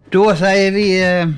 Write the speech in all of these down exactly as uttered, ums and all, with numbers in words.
Då säger vi eh,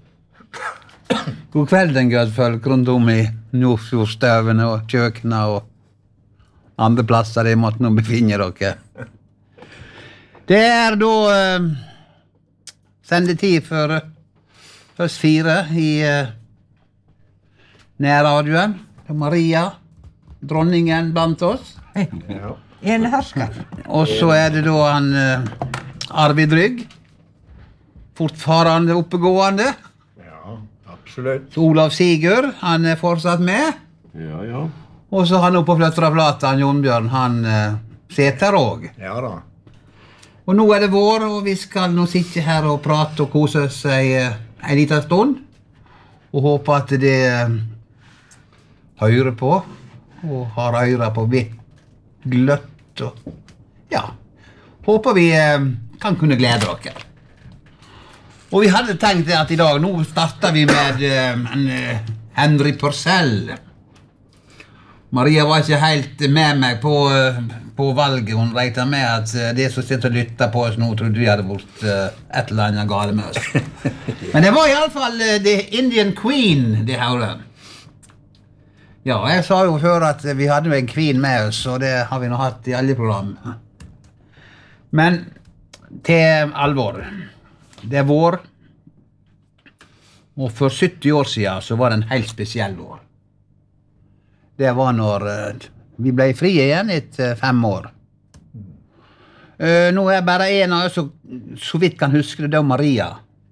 god kvelden, gudfolk, rundt om i Nordfjordstøvene og kjøkene og andre plasser det måtte nå befinne dere. Det er da eh, sendetid for oss fire i eh, nærradioen. Maria, dronningen blant oss. Ja. En hersker. Og så er det da han eh, Arvid Rygg. Fortfarande oppegående. Ja, absolutt. Så Olav Sigurd, han er fortsatt med. Ja, ja. Og så han oppe på Fløttra Plata, han Jon Bjørn, han eh, seter også. Ja da. Og nå er det vår, og vi skal nå sitte her og prate og kose oss en, en liten stund. Og håpe at det eh, hører på, og har øyre på vidt gløtt. Og, ja, håper vi eh, kan kunne glede dere. Og vi hadde tenkt at i dag, nå starter vi med eh, en, eh, Henry Purcell. Maria var ikke helt med meg på, eh, på valget. Hun regnet med at eh, det som sitter og lytter på oss nå, trodde vi hadde vært eh, et eller annet gale med oss. Men det var i alle fall eh, The Indian Queen, det hører. Ja, jeg sa jo før at vi hadde en queen med oss, og det har vi nå hatt i alle program. Men til alvor. Det er vår, og for sytti år siden så var det en helt spesiell vår. Det var når uh, vi ble fri igjen etter fem år. Uh, nå er bare en av oss så, så vidt kan huske det, det var Maria.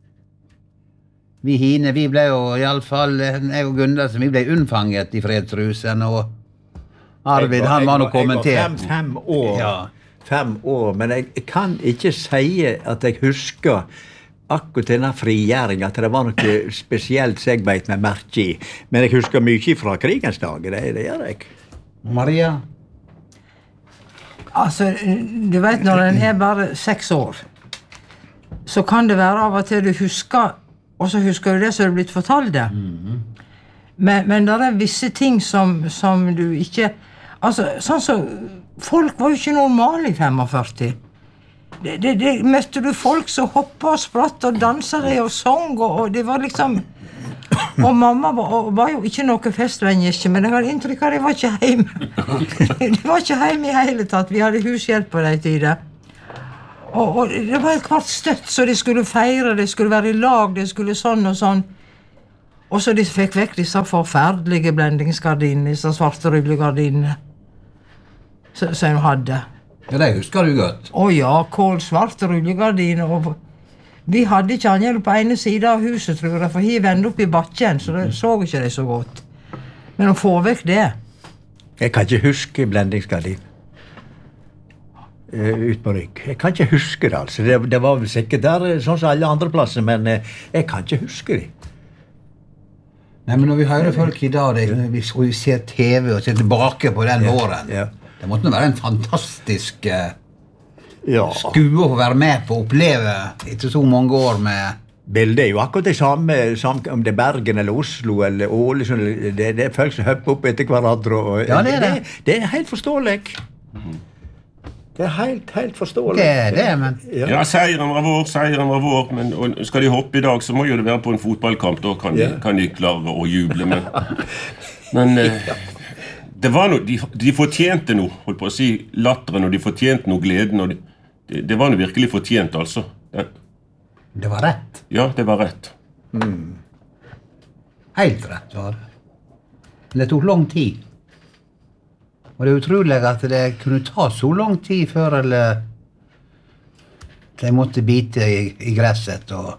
Vi hine, vi ble jo i alle fall, jeg og Gundersen, vi ble unnfanget i Fredsrusen, og Arvid, han var nå kommentert. Jeg var fem, fem år, ja. fem år, men jeg, jeg kan ikke si at jeg husker akkurat denne frigjæringen, at det var noe spesielt som jeg beit med merke i. Men jeg husker mye fra krigens dag, det, det gjør jeg. Maria? Altså, du vet, når en er bare seks år, så kan det være av og til du husker, og så husker du det som er blitt fortalt det. Mm-hmm. Men, men det er visse ting som, som du ikke... Altså, sånn så... Folk var jo ikke normale i førtifem. Det, det, det møtte du folk som hoppet og spratt og danset og sang, og, og det var liksom... Og mamma var, og var jo ikke noe festvenniske, men jeg hadde inntrykk av at de var ikke hjemme. De var ikke hjemme i hele tatt. Vi hadde hushjelp på de tider. Og, og det var et kvart støtt, så de skulle feire, de skulle være i lag, de skulle sånn og sånn. Og så de fikk vekk disse forferdelige blendingsgardinene, disse svarte rullegardinene, som de hadde. Ja, det husker du godt. Å ja, kålsvarte rullegardiner. Og vi hadde ikke angel på ene siden av huset, tror jeg, for hi vendte opp i bakken, så det så ikke det så godt. Men å få vekk det. Jeg kan ikke huske blendingsgardin. Uh, ut på rygg. Jeg kan ikke huske det, altså. Det, det var vel sikkert der, sånn som alle andre plasser, men uh, jeg kan ikke huske det. Nei, men når vi hører folk i dag, det, vi, og vi ser T V og ser tilbake på den ja, våren, ja. Det måtte være en fantastisk uh, ja. skue å være med på å oppleve etter så mange år med... Bildet er jo akkurat det samme, samme om det er Bergen eller Oslo eller Ålesund, det, det er folk som hopper opp etter hverandre. Og, ja, det er det. Det, det er helt forståelig. Mm. Det er helt, helt forståelig. Det er det, men... Ja, ja seieren var vår, seieren var vår, men og skal de hoppe i dag, så må jo det være på en fotballkamp, da kan, ja. de, kan de klare å juble, men... men eh, det var noe, de, de fortjente noe, holdt på å si, latteren, og de fortjente noe gleden, og de, det, det var noe virkelig fortjent, altså. Det, det var rett. Ja, det var rett. Mm. Helt rett var det. Men det tok lang tid. Og det er utrolig at det kunne ta så lang tid før eller de måtte bite i, i gresset. Og,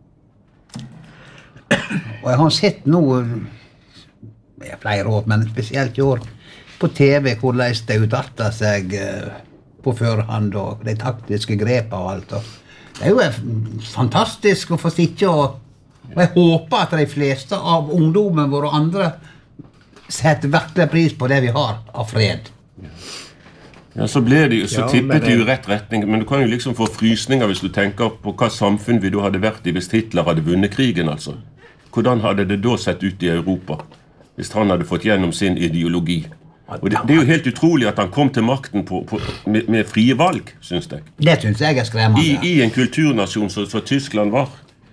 og jeg har sett noe, flere år, men spesielt i år, på T V, hvordan de utarter seg på førhånd, og de taktiske grepene og alt. Og det er jo fantastisk å få sitte, og, og jeg håper at de fleste av ungdommen våre og andre setter virkelig pris på det vi har av fred. Ja, så ble det jo, så ja, tippet det det jo rett retning, men du kan jo liksom få frysninger hvis du tenker på hva samfunn vi da hadde vært i hvis Hitler hadde vunnet krigen, altså. Hvordan hadde det da sett ut i Europa, hvis han hadde fått gjennom sin ideologi? Og det, det er jo helt utrolig at han kom til makten på, på, med, med frie valg, synes jeg. Det synes jeg er skremmende. I, i en kulturnasjon som, som Tyskland var.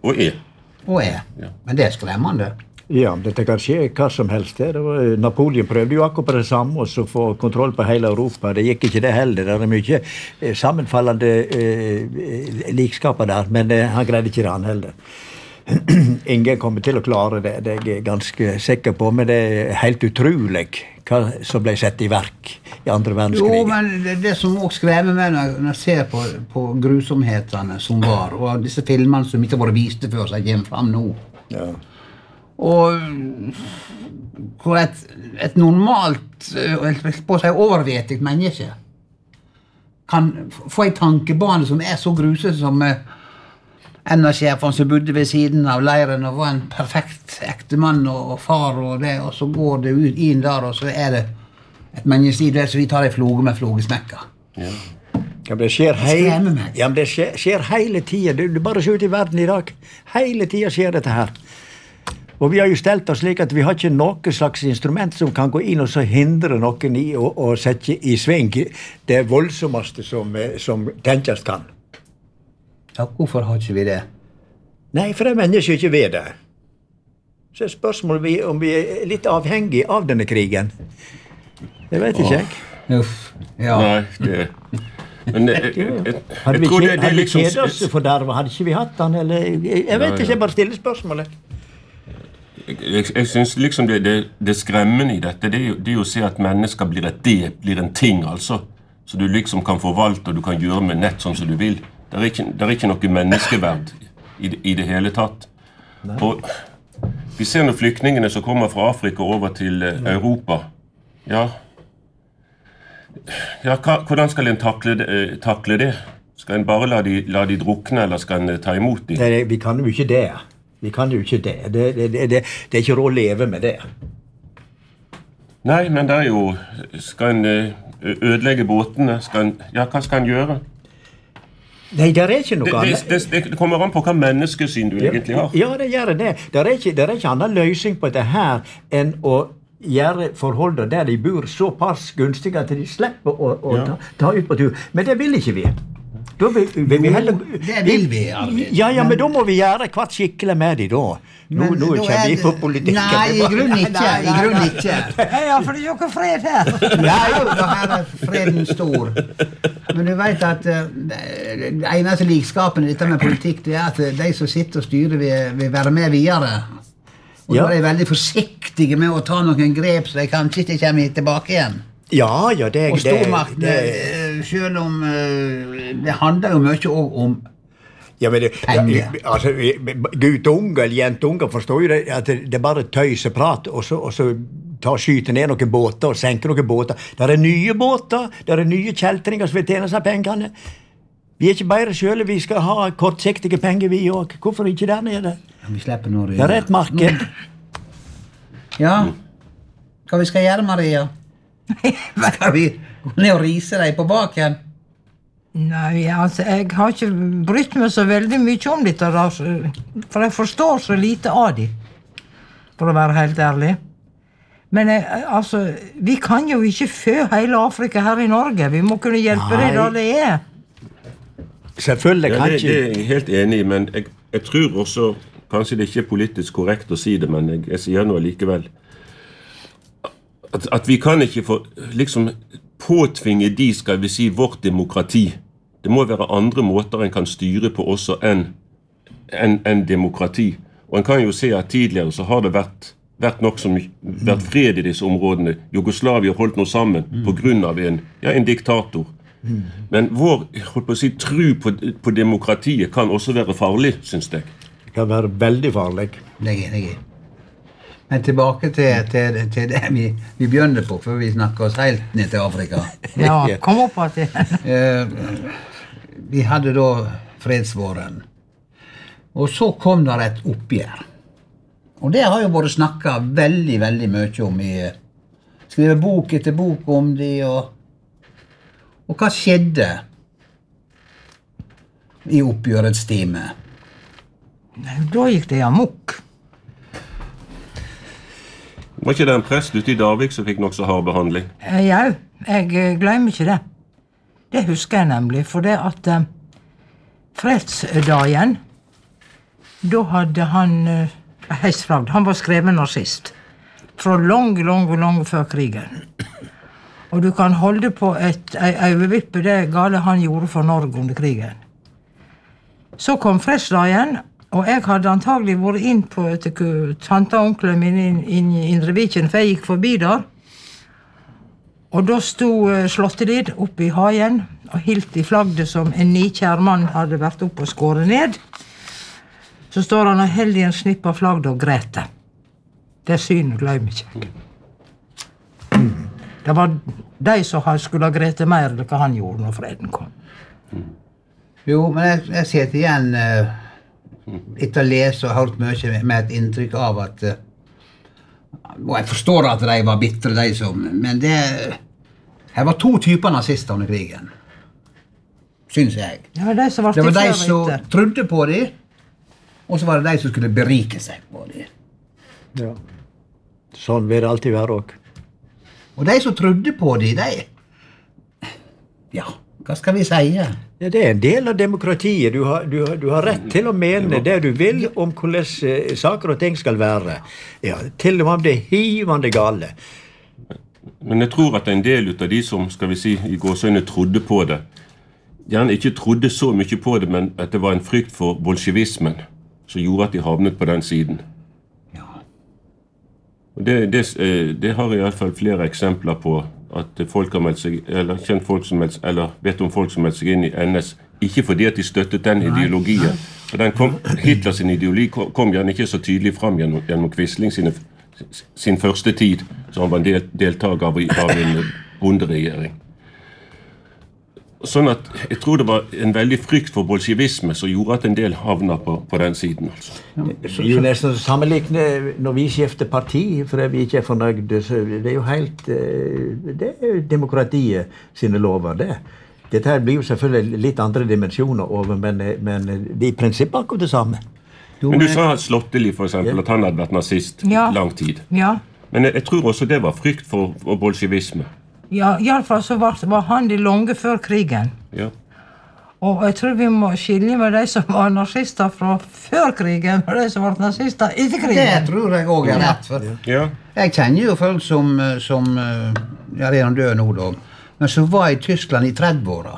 Og er. Og er. Ja. Men det er skremmende. Ja, dette kan skje hva som helst. Det var, Napoleon prøvde jo akkurat på det samme, og så få kontroll på hele Europa. Det gikk ikke det heller. Det er mye eh, sammenfallende eh, likskaper der, men eh, han greide ikke det han heller. Ingen kommer til å klare det, det er jeg ganske sikker på, men det er helt utrolig hva som ble sett i verk i andre verdenskrig. Jo, men det, det som også skremmer meg når, når jeg ser på, på grusomhetene som var, og disse filmene som ikke har vært viste før, som kommer frem nå. Ja. Og hvor et, et normalt, jeg på å si overvetig menneske kan få en tankebane som er så gruset som en av sjefene som bodde ved siden av leiren og var en perfekt ektemann og, og far og det, og så går det ut inn der, og så er det et menneske der, så vi tar en floge med flogesmekker. Ja. Ja, det skjer, hei, skremmer meg. ja, men det skjer, skjer hele tiden. Du, du bare ser ut i verden i dag. Hele tiden skjer dette her. Og vi har jo stelt oss slik at vi har ikke noe slags instrument som kan gå inn og så hindre noen i å, å sette i sving det voldsommeste som, som tenkes kan. Ja, hvorfor har ikke vi det? Nei, for det er mennesker ikke ved det. Så er spørsmålet om vi er litt avhengig av denne krigen. Det vet ikke jeg. Uff, ja. Nei, det... Men jeg, jeg, jeg, Hadde jeg vi tror det, ikke, det er hadde vi liksom... kjedet oss for derva, hadde ikke vi hatt den, eller... Jeg, jeg vet Nei, ikke, jeg bare stiller spørsmålet. Jeg, jeg, jeg synes liksom det, det, det skremmende i dette, det er, jo, det er jo å se at mennesker blir et det, blir en ting, altså. Så du liksom kan forvalte, og du kan gjøre med nett sånn som du vil. Det er ikke, det er ikke noe menneskeverd i det, i det hele tatt. Nei. Og vi ser nå flyktningene som kommer fra Afrika over til uh, Europa. Ja, ja hva, hvordan skal en takle det, uh, takle det? Skal en bare la de, la de drukne, eller skal en uh, ta imot de? Nei, vi kan jo ikke det. Vi kan jo ikke det. Det, det, det, det, det er ikke råd å leve med det. Nei, men det er jo... Skal en uh, ødelegge båtene? Skal en, ja, hva skal en gjøre? Nei, det er ikke noe Det, annet. det, det, det kommer an på hva menneskesyn du egentlig har. Ja, det gjør det. Det er ikke, det er ikke annen løsning på dette her enn å gjøre forholdene der de bor såpass gunstige at de slipper å, å Ja. ta, ta ut på tur. Men det vil ikke vi. Da vil, vil vi heller, det vil vi, Arvid. Ja, ja, men da må vi gjøre hvert skikkelig med de da. Nå, Men nå da kommer er vi det- på politikken. Nei, i grunnen ikke. I grunnen ikke. Ja, for det er jo ikke fred her. Ja, jo, da her er freden stor. Men du vet at uh, det eneste likskapen i dette med politikk, det er at de som sitter og styrer vil, vil være med videre. Og Ja. da er de veldig forsiktige med å ta noen grep, så de kanskje ikke kommer tilbake igjen. Ja, ja, det, Og det, stormakt, det, eh, selv om uh, det handler jo mye også om ja, men det, Penger. altså, guttunge eller jentunge forstår jo det, at det, det er bare tøyseprat, og så, og så ta og skyte ned noen båter og senke noen båter. Det er nye båter, det er nye kjeltringer som vil tjene seg pengene. Vi er ikke bare selv, vi skal ha kortsiktige penger vi også. Hvorfor ikke der nede? Ja, vi slipper nå Det er et marked. Ja, hva vi skal gjøre, Maria? Skal vi gå ned og rise deg på baken? Nei, altså, jeg har ikke brytt meg så veldig mye om dette, da, så- for jeg forstår så lite av de, for å være helt ærlig. Men jeg, altså, vi kan jo ikke fø hele Afrika her i Norge. Vi må kunne hjelpe Nei. det da det er. Selvfølgelig Ja, kan det, det ikke... er jeg helt enig i, men jeg, jeg tror også, kanskje det ikke er politisk korrekt å si det, men jeg, jeg sier noe likevel, at, at vi kan ikke få, liksom, påtvinge de, skal vi si, vårt demokrati. Det må være andre måter en kan styre på også enn enn enn demokrati. Og en kan jo se at tidligere så har det vært, vært nok som vært fred i disse områdene. Jugoslavia holdt noe sammen på grunn av en, ja, en diktator. Men vår, holdt på å si, tro på, på demokratiet kan også være farlig, synes jeg. Det kan være veldig farlig. Det er enig i. Men tilbake til, til, til det vi, vi begynner på, før vi snakker oss helt ned til Afrika. Ja, kom opp at det. Eh, vi hadde da fredsvåren. Og så kom der et oppgjør. Og det har jo vært snakket veldig, veldig mye om. I skriver bok etter bok om det, og, og hva skjedde i oppgjørets time? Da gikk det amok. Var ikke det en prest ute i Davik som fikk nok så hard behandling? Eh, Ja, jeg eh, glemmer ikke det. Det husker jeg nemlig, for det at eh, fredsdagen, da hadde han uh, heisfragd. Han var skreven nazist. Fra lang, lang, lang før krigen. Og du kan holde på et øyevippe det gale han gjorde for Norge under krigen. Så kom fredsdagen, og jeg hadde antagelig vært inn på til tante og onkelen min inn, inn i Indre Viken, for jeg gikk forbi der. Og da stod uh, Slåttelid oppe i hagen, og hilt i flagget som en nikjær mann hadde vært oppe og skåret ned. Så står han og held i en snipp av flagget og græter. Det synet gløymer ikke. Det var de som skulle ha grætet mer enn hva han gjorde når freden kom. Jo, men jeg, jeg sitter igjen uh, etter å lese og hørt mye med et inntrykk av at uh, og jeg forstår at de var bittre, de som, men det her var to typer nazister under krigen. Synes jeg. Det var de som, det var de som trodde på dem, og så var det de som skulle berike seg på dem. Ja. Sånn vil det alltid være også. Og de som trodde på dem, de... Ja, hva skal vi si? Ja, det er en del av demokratiet. Du har, du, har, du har rett til å mene det du vil om hvordan uh, saker og ting skal være. Ja, til og med om det er hivende gale. Men jeg tror at en del av de som, skal vi si, i gåsøyne trodde på det, gjerne ikke trodde så mye på det, men at det var en frykt for bolsjevismen som gjorde at de havnet på den siden. Og det, det, det har jeg i hvert fall flere eksempler på, at folk har meldt seg, eller kjent folk som meldt, eller vet om folk som meldt seg inn i N S, ikke fordi at de støttet den ideologien. For den kom, Hitlers ideologi kom, kom gjerne ikke så tydelig frem gjennom, gjennom Quisling sine, sin første tid, så han var en del, deltaker av, av en bonderegjering. Sånn at jeg tror det var en veldig frykt for bolsjevisme som gjorde at en del havna på, på den siden. Altså. Det er jo nesten sammenlikne når vi skifter parti, fordi vi ikke er fornøyde. Så det er jo helt, det er jo demokratiet sine lover, det. Dette her blir jo selvfølgelig litt andre dimensjoner over, men, men det er i prinsippet akkurat det samme. Men du sa Slåtteli for eksempel, at han hadde vært nazist ja. lang tid. Ja. Men jeg, jeg tror også det var frykt for, for bolsjevisme. Ja, i alle fall så var, var han de lange før krigen. Ja. Og jeg tror vi må skilje med de som var nazister fra før krigen, og de som var nazister etter krigen. Det tror jeg også er rett for. Ja. Jeg kjenner jo folk som, som ja, er døde nå da, men som var i Tyskland i trettiåra.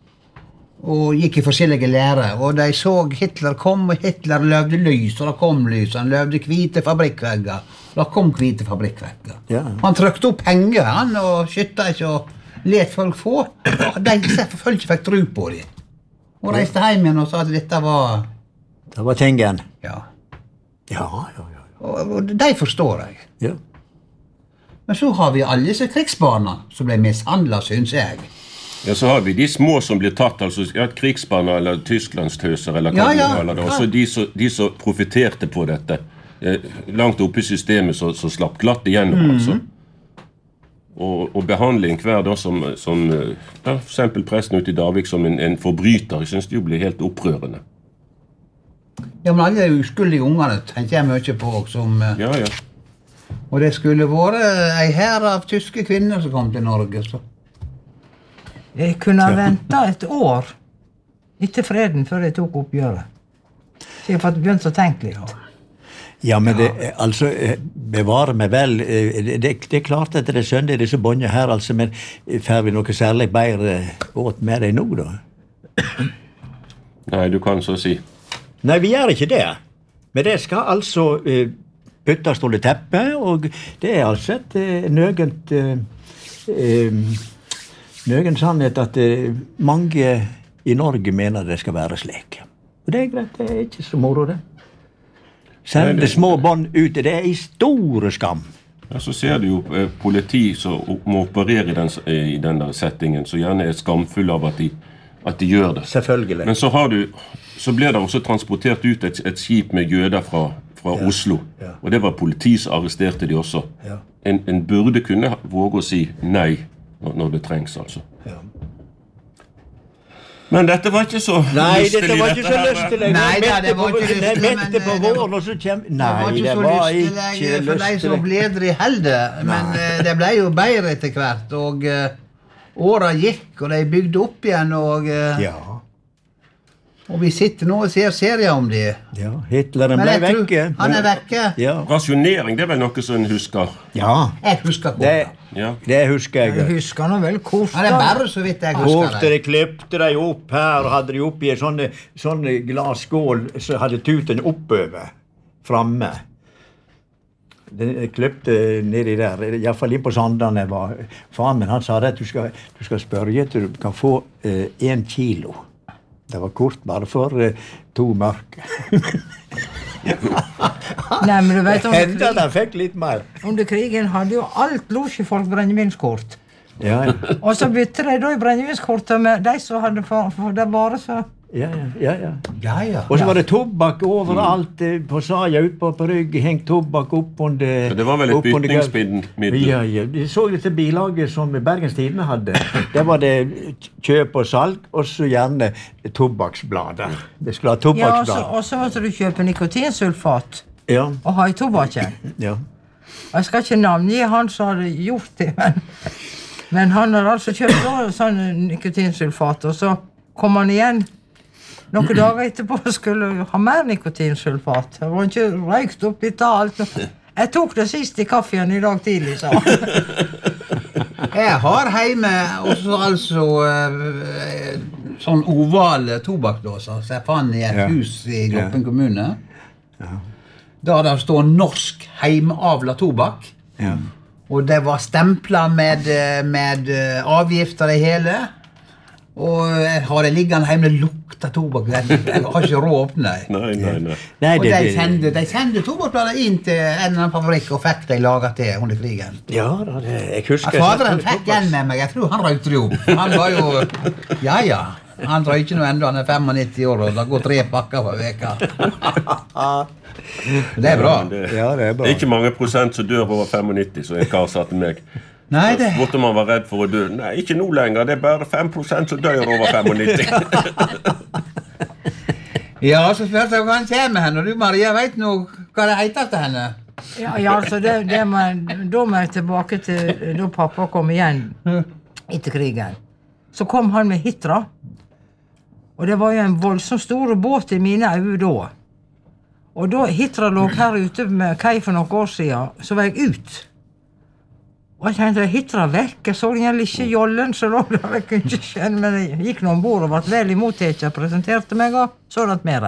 Og gikk i forskjellige lærer, og de så Hitler kom, og Hitler løvde lys, og da kom lys, han løvde hvite fabrikkvegger, da kom hvite fabrikkvegger. Ja. Han trykte opp penger, han, og skytta ikke, og let folk få, og de selvfølgelig ikke fikk tro på dem. Og reiste hjem igjen og sa at dette var... Det var tingen. Ja. Ja, ja, ja. Og, og de forstår jeg. Ja. Men så har vi alle disse krigsbarna som ble mishandlet, synes jeg. Ja, så har vi de små som blir tatt, altså ja, krigsbarna eller tysklandstøser, eller hva ja, ja. det var, og så de, de som profiterte på dette, eh, langt oppe i systemet, så, så slapp glatt igjennom, mm. altså. Og, og behandling hver dag som, som ja, for eksempel presten ute i Davik som en, en forbryter, jeg synes det jo blir helt opprørende. Ja, men alle er uskyldige ungene, tenker jeg mye på, som... Ja, ja. Og det skulle være en hær av tyske kvinner som kom til Norge, så... Jeg kunne ha ventet et år etter freden før jeg tok oppgjøret. Så jeg har fått begynt å tenke litt. Ja, men det, altså, bevare meg vel, det, det er klart at det er søndag disse båndene her, altså, men får vi noe særlig bedre åt med deg nå, da? Nei, du kan så si. Nei, vi gjør ikke det. Men det skal altså uh, puttes under teppet, og det er altså et uh, nøgent... Uh, uh, Nøgen sannhet at uh, mange i Norge mener det skal være slik. Og det er greit, det er ikke så moro det. Sende små bånd ute, det er i store skam. Ja, så ser du jo eh, politi som må operere i den, i den der settingen, så gjerne er skamfull av at de, at de gjør det. Selvfølgelig. Men så, har du, så blir det også transportert ut et, et skip med jøder fra, fra ja. Oslo. Ja. Og det var politi som arresterte de også. Ja. En, en burde kunne våge å si nei når det trengs, altså. Ja. Men dette var ikke så Nei, lystelig. dette var ikke så lystelig. Nei, da, det var ikke lystelig, men... Mette på våren, og så kjem... Nei, det var ikke lystelig. For de som bledre i helde, men uh, det ble jo bedre etter hvert, og uh, åra gikk, og de bygde opp igjen, og... Uh, ja. Og vi sitter nå og ser serier om det. Ja, Hitleren Men ble jeg tror vekke. han er vekke. Ja, Rasjonering, det er vel noe som en husker. ja Jeg husker det, kortet. Ja. det husker Jeg jeg. husker nå vel kort. Han er bare så vidt jeg husker Kortet det. de klippte de opp her, og hadde de oppi en sånn, sånn glasskål, så hadde tuten oppover, framme. De klippte nedi der, i hvert fall inn på Sandane var. Faren min, han sa det at du skal, du skal spørre til du kan få eh, en kilo. Det var kort bare for eh, to mørke. Nei, men du vet, under, Enda krig, de fikk litt mer. under krigen hadde jo alt losjefolk brennevinskort. Ja, ja, Og så bytte de da i brennevinskortet med de som hadde for, for det bare så... ja, ja, ja. Ja, ja. Og så var det tobakk overalt eh, på saja ut på, på rygg, hengt tobakk opp under... Så det var vel et opp under gulv. bytningsmiddel? Ja, ja. De så dette bilaget som Bergens Tidende hadde. Der var det kjøp og salg, og så gjerne tobakksblader. Det skulle ha Ja, og så, tobakksblad. og så måtte du kjøpe nikotinsulfat Ja, og ha i tobakken. ja. Og jeg skal ikke navngi han som hadde gjort det, men, men han hadde altså kjøpt da sånn nikotinsulfat, og så kom han igjen noen dager etterpå og skulle ha mer nikotinsulfat. Det var ikke røykt opp litt av alt. Jeg tok det sist i kaffen i dag tidlig, sa han. Jeg har hjemme også altså eh, sånn ovale tobakkdåser som jeg fant i et Ja. hus i Gloppen kommune. Da der står norsk heimeavla tobakk. Ja. Og det var stemplet med, eh, med eh, avgifter det hele. Og jeg har det liggende hjemme, det lukter tobakk. Jeg, jeg har ikke råd å åpne. Nei, nei, nei. Nei, Og det, de det, sendte, de sendte tobakksblader inn til en eller annen fabrikk og fikk de laget til under krigen. ja, da, det, jeg husker... Ja, faderen fikk en med meg, jeg tror han røykte det opp. Han var jo, ja ja, han røyker nå enda, han er femognitti år, og det går tre pakker på veka. Det er bra. Det, Ja, det er bra. det er ikke mange prosent som dør over femognitti, så en kar sa til meg. Nei, det... Måtte man være redd for å dø? Nei, ikke nå lenger. Det er bare fem prosent som dør over femognitti. Ja, så spørs jeg hva han kommer hen, og du Maria vet nå hva det heter til henne. Ja, ja altså, det, det må, jeg- da må jeg tilbake til da pappa kom igjen etter krigen. Så kom han med Hitra. Og det var jo en voldsomt stor båt i mine øyne da. Og da Hitra lå her ute med kai for noen år siden, så var jeg ut. Og jeg tenkte, Hitra vekk, jeg så den lille jollen, så lå der, jeg kunne ikke skjønne, men jeg gikk nå ombord og ble vel imottekket, presenterte meg og så det mer.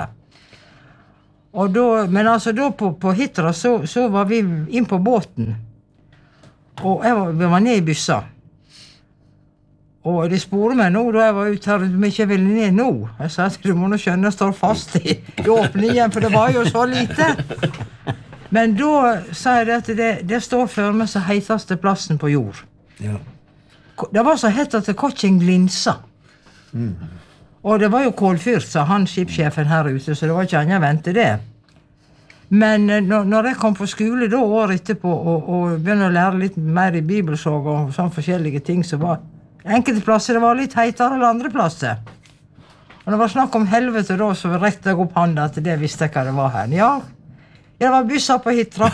Og da, men altså da på, på Hitra så, så var vi inn på båten, og jeg var, vi var ned i byssa. Og de sporer meg nå, da jeg var ute her, om jeg ikke ville ned nå. Jeg sa at du må nå skjønne, jeg står fast i, i åpningen, for det var jo så lite. Men da sa jeg det at det, det står for meg så heiteste plassen på jord. Ja. Det var så hett at det Kotching Glinsa. Og det var jo kålfyrt, sa han skipssjefen her ute, så det var ikke annet å vente det. Men eh, når, når jeg kom på skole da året etterpå, og, og begynte å lære litt mer i bibelsåg og sånne forskjellige ting, så var enkelte plasser det var litt heitere enn andre plasser. Og når det var snakk om helvete da, så rekte jeg opp handa at det visste jeg hva det var her. Ja, det var byssa på Hitra.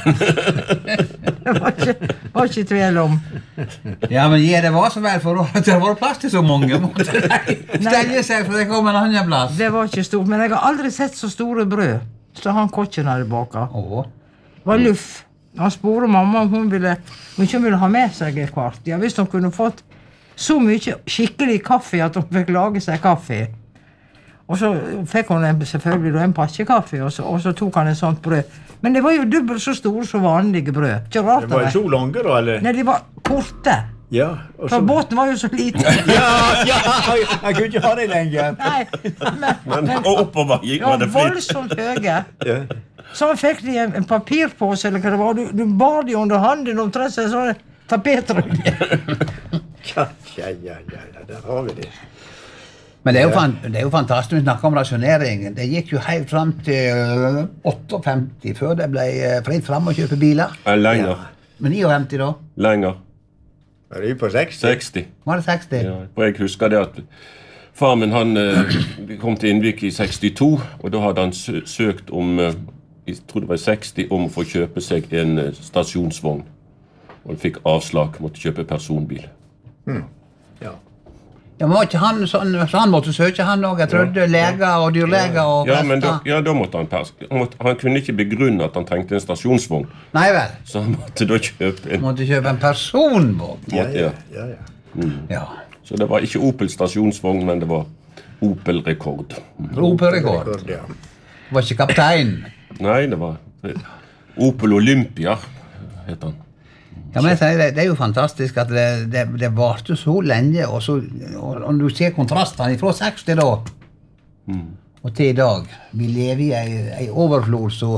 Det var ikke, var ikke tvil om. Ja, men ja, det var så vel for at det var plass til så mange. Måtte de stenge seg for det kom en annen plass. Det var ikke stort, men jeg har aldri sett så store brød. Så han kokken hadde baka. Åh. Det var luff. Han spurte mamma om hun ville, om ikke hun ville ha med seg et kvart. Ja, hvis hun kunne fått så mye skikkelig kaffe at hun fikk lage seg kaffe. Og så fikk hun en, selvfølgelig en pakke kaffe, og så, og så tok han en sånt brød. Men det var jo dobbelt så store som vanlige brød. Ikke rart Det var det. så lange da, eller? Nei, de var korte. Ja, og så... For båten var jo så liten. Ja, ja, jeg kunne ikke ha det lenger. Nei, men, Men men og oppover gikk ja, var det flyt. voldsomt høye. Ja. Så fikk de en, en papirpåse, eller hva det var. Du, du bar de under handen, omtrent seg sånne tapetrøye. Ja, ja, ja, ja, der har vi det. Men det er, jo fan, det er jo fantastisk å snakke om rasjonering. Det gikk jo helt frem til femtiåtte, før det ble fritt frem å kjøpe biler. Ja, lenger. Men femti da? Lenger. Er det på seksti? seksti. Var det seksti? Ja, for jeg husker det at far min han eh, kom til Innvik i sekstito, og da hadde han sø søkt om, eh, jeg tror det var seksti, om å få kjøpe seg en eh, stasjonsvogn. Og han fikk avslag, måtte kjøpe personbil. Ja. Ja, men var ikke han sånn, så han måtte søke han også, jeg trodde leger og dyrleger og Ja, men da, prester. ja, da måtte han pers måtte, Han kunne ikke begrunne at han trengte en stasjonsvogn, Nei vel, så han måtte da kjøpe en. måtte kjøpe en personvogn. Ja, Måtte, ja, ja. ja, ja. Ja, Så det var ikke Opel stasjonsvogn, men det var Opel Rekord. Operrekord. Rekord, ja. Var ikke kaptein. Nei, det var Opel Olympia, het han. Ja, men jeg sier det, det er jo fantastisk at det, det, det varte så lenge, og så, og, og du ser kontrastene fra seksti da, og til i dag. Vi lever i ei, ei overflod, så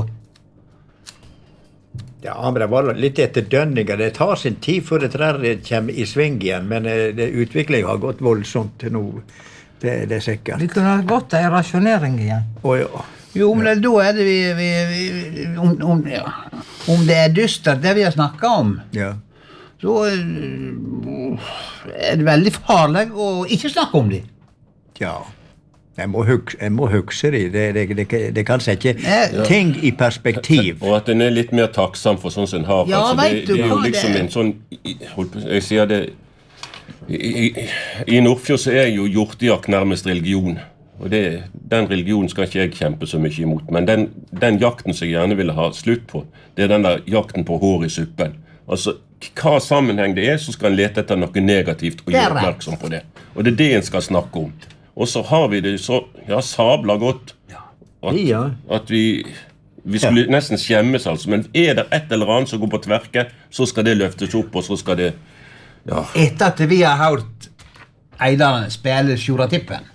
Ja, men det var litt etter dønninger. Det tar sin tid før det der kommer i sving igjen, men eh, det, utviklingen har gått voldsomt til nå. Det, det er sikkert. Vi kunne ha gått ei rasjonering igjen. Å ja. jo, men det, da er det vi, vi, vi om, om, ja. om det er dystert, det vi har snakket om, Ja. så eh, er det veldig farlig å ikke snakke om det. Ja. Jeg må huske, jeg må huske det. Det, det, det. det kan sette Ja. ting i perspektiv. Og at en er litt mer takksom for sånn som en har. Ja, altså, vet det, du det er jo hva, liksom det- en sånn i- holdt på- Jeg sier det I, i, i Nordfjord så er jo hjortejakt nærmest religion. Og det, den religionen skal ikke jeg kjempe så mye imot. Men den, den jakten som jeg gjerne ville ha slutt på, det er den der jakten på hår i suppen. Altså, hva sammenheng det er, så skal en lete etter noe negativt og Det er gjøre rett. oppmerksom på det. Og det er det en skal snakke om. Og så har vi det så ja, sabla godt at, Ja. at vi vi skulle nesten skjemmes, altså. Men er det et eller annet som går på tverke, så skal det løftes opp, og så skal det ja, Etter at vi har hørt Eidaren spille Sjuratippen,